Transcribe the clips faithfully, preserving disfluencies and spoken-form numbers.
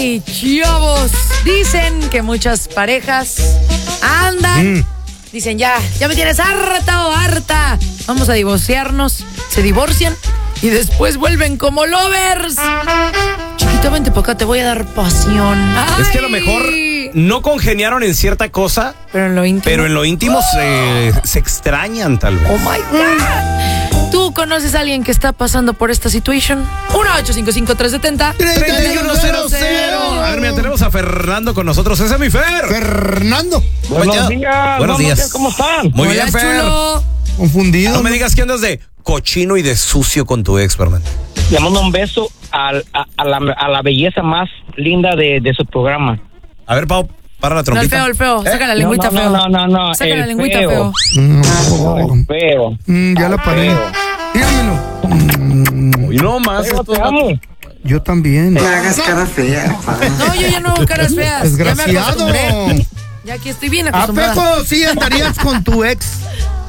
Ay, chavos. Dicen que muchas parejas andan. Mm. Dicen, ya, ya me tienes harta o harta. Vamos a divorciarnos. Se divorcian y después vuelven como lovers. Chiquito, vente para acá, te voy a dar pasión. Ay. Es que a lo mejor no congeniaron en cierta cosa, pero en lo íntimo, pero en lo íntimo oh. se, se extrañan tal vez. Oh my God. ¿Tú conoces a alguien que está pasando por esta situación? uno ocho cinco cinco, tres siete cero, tres uno cero cero. A ver, mira, tenemos a Fernando con nosotros. Ese es mi Fer. Fernando. Buenos días. Buenos días. ¿Cómo están? Muy Hola, bien, Fer. chulo. Confundido. No me digas que andas de cochino y de sucio con tu ex, Fernando. Le mando un beso a, a, a, la, a la belleza más linda de, de su programa. A ver, Pau, para la trompita. No, el feo, el feo. ¿Eh? Saca la lengüita, no, feo. No, no, no. Saca el la lengüita, feo. feo. No, el feo. Mm, ya la paré. Dígamelo. Mm. Y no más. Feo, te amo. Yo también. No hagas cara fea. No, yo ya no hago caras feas. Desgraciado. Ya, ya aquí estoy bien ¿A acostumbrada. poco sí andarías con tu ex?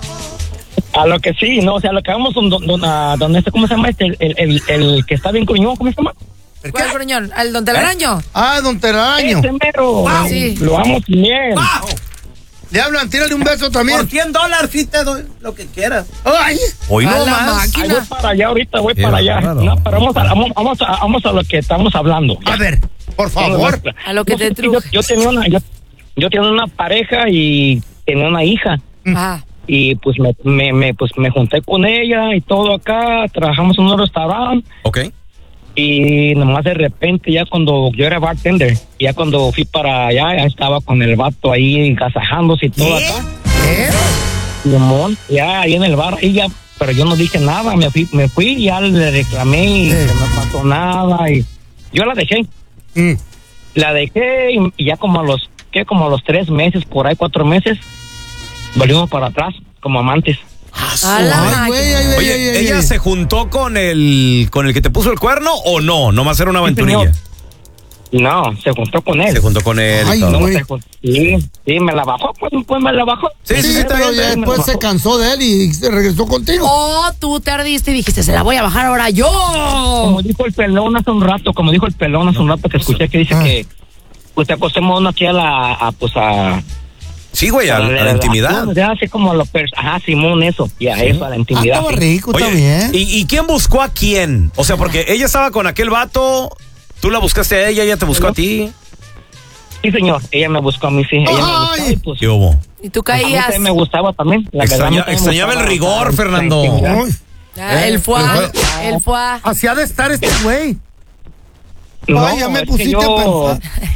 A lo que sí, no, o sea, lo que vamos don, don, a, donde este, ¿cómo se llama este? El, el, el, el que está bien gruñón, ¿cómo se llama? ¿Cuál gruñón? ¿Al don Telaraño? Ah, don Telaraño. Ese mero. Wow. Sí. Lo amo bien. ¡Wow! Le hablan, tírale un beso también. Por cien dólares sí te doy lo que quieras. Ay. Hoy A no la más. máquina. Ahí voy para allá ahorita, voy Qué para allá. bárbaro. No, pero vamos a, vamos, vamos, a, vamos a lo que estamos hablando. A ver, por favor. A lo que yo, te yo, truje. yo tenía una, yo, yo tenía una pareja y tenía una hija. Ah. Y pues me, me, me, pues me junté con ella y todo acá, trabajamos en un restaurante. Ok. Y nomás de repente, ya cuando yo era bartender, ya cuando fui para allá, ya estaba con el vato ahí agasajándose y todo acá. ¿Eh? Simón, ya ahí en el bar, y ya, pero yo no dije nada, me fui, me fui y ya le reclamé y Eh. no pasó nada y yo la dejé. Mm. La dejé y, y ya como a los, ¿qué? Como a los tres meses, por ahí cuatro meses, volvimos para atrás, como amantes. A la Ay, máquina. güey, ay, güey, Oye, ay, ay, ¿ella ay. se juntó con el con el que te puso el cuerno o no? Nomás era una aventurilla. No, se juntó con él. Se juntó con él y Ay, todo. No, güey. se jun- sí, sí, me la bajó, pues, pues me la bajó. Sí, sí, Sí, sí, está pero bien, ya está bien. después se cansó de él y se regresó contigo. Oh, tú te ardiste y dijiste, se la voy a bajar ahora yo. Como dijo el pelón hace un rato, como dijo el pelón hace un rato que escuché que dice Ah. que pues te acostemos uno aquí a la, a, pues a... Sí, güey, a, a la intimidad. Ya así como a lo pers- ajá, Simón, eso, y a eso, a la Ah, intimidad. estaba sí. rico, está Oye, bien. ¿y, ¿y quién buscó a quién? O sea, porque ella estaba con aquel vato, tú la buscaste a ella, ella te buscó a ti. Sí, señor, ella me buscó a mí, sí, ella me Ay. gustaba y pues... ¿Qué hubo? Y tú a mí caías. también me gustaba también. La verdad, a mí Extraña- también me extrañaba el gustaba rigor, la- la Fernando. intimidad. Ay, Ah, él fue, Eh, él fue. así ha de estar este güey. No, Ay, ya me es que pusiste yo- a pensar.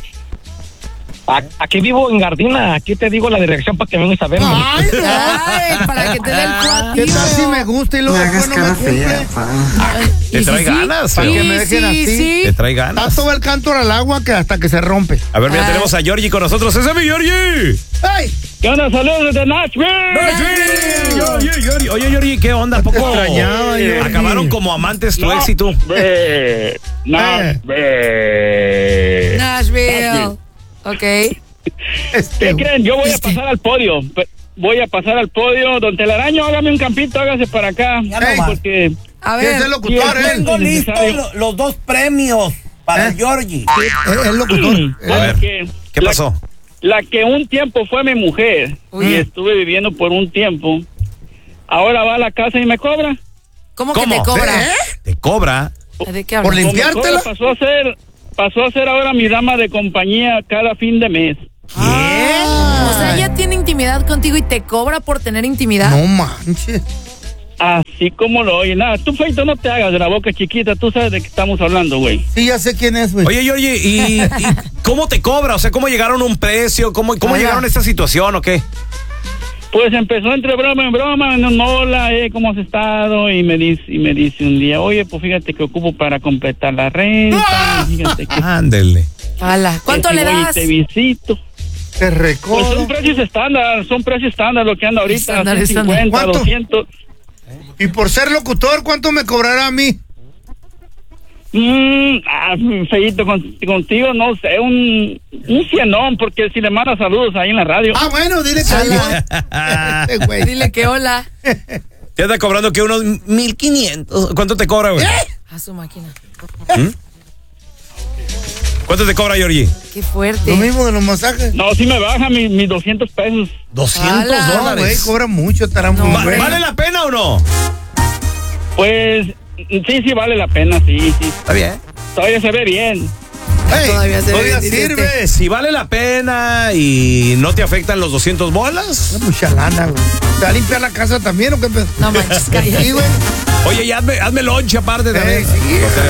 a- Aquí vivo en Gardina, aquí te digo la dirección para que vengas a verme. Ay, Ay, para que te dé el ¿qué cuatito. tal si me gusta y No luego hagas después no me cara fea, cumple? pa. Te trae ganas, para feo. que me dejen así. sí. Te trae ganas. Tanto va el cántaro al agua que hasta que se rompe. A ver, mira, Ah. tenemos a Georgie con nosotros. ¡Ese es mi Georgie! ¡Ay! ¿Qué onda? Saludos desde Nashville. Georgie, Georgie. Oye, Georgie, ¿qué onda? ¿A poco extrañaba, Georgie. acabaron como amantes tu No. ex y tú? Ve, Nashville. Nashville. Ok. Este, ¿Qué creen? Yo voy a este- pasar al podio. Pe- Voy a pasar al podio. Don Telaraño, hágame un campito, hágase para acá. Ey. Porque A ¿Qué es ver. el locutor, Sí, él? Tengo listos necesario. lo- los dos premios para ¿Eh? Georgie. Es el locutor. A ver, que ¿qué la- pasó? La que un tiempo fue mi mujer Uy. y estuve viviendo por un tiempo, ahora va a la casa y me cobra. ¿Cómo que ¿Cómo? te cobra? ¿Eh? ¿Te cobra? ¿De qué ¿Por hablas? Me limpiártela? cobra, pasó a ser, pasó a ser ahora mi dama de compañía cada fin de mes. Ah, o sea, ella tiene intimidad contigo y te cobra por tener intimidad. No manches. Así como lo oye. Nada, tú, Feito, no te hagas de la boca chiquita. Tú sabes de qué estamos hablando, güey. Sí, ya sé quién es, güey. Oye, Georgie, ¿y, y cómo te cobra? O sea, ¿cómo llegaron a un precio? ¿Cómo, cómo Ah, ya. llegaron a esta situación o qué? Pues empezó entre broma en broma, no, no, hola, eh, ¿cómo has estado? Y me dice, y me dice un día, oye, pues fíjate que ocupo para completar la renta, y fíjate que... Ándele. Ala, ¿cuánto que si le voy y das? te visito. Te Pues recodo. son precios estándar, son precios estándar lo que anda ahorita, Estándar, ciento estándar. cincuenta, ¿Cuánto? doscientos. Y por ser locutor, ¿cuánto me cobrará a mí? Mm, ah, Feito, con- contigo, no sé, un, un cienón, porque si le manda saludos ahí en la radio. Ah, bueno, dile que Ah. Este güey. Dile que hola. Te anda cobrando que unos mil quinientos. ¿Cuánto te cobra, güey? A su máquina. ¿Cuánto te cobra, Georgie? Qué fuerte. Lo mismo de los masajes. No, sí me baja mis mi doscientos pesos. doscientos Ala. No, güey, dólares. cobra mucho, estará muy No, bueno. ¿Vale la pena o no? Pues sí, sí vale la pena, sí, sí. Está bien. Todavía se ve bien. Ey, Todavía se todavía ve, dice sirve. usted. Si vale la pena y no te afectan los doscientos bolas. Es mucha lana, güey. ¿Te va a limpiar la casa también o qué pedo? No manches, cállate. Sí, güey. Oye, y hazme, hazme lonche aparte también. Ey, sí. No te-